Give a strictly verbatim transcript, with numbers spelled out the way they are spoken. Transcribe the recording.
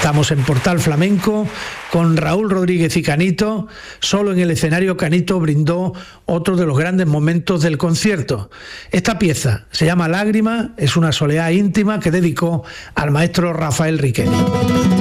Estamos en Portal Flamenco con Raúl Rodríguez y Canito. Solo en el escenario Canito brindó otro de los grandes momentos del concierto. Esta pieza se llama Lágrima, es una soleá íntima que dedicó al maestro Rafael Riquelme.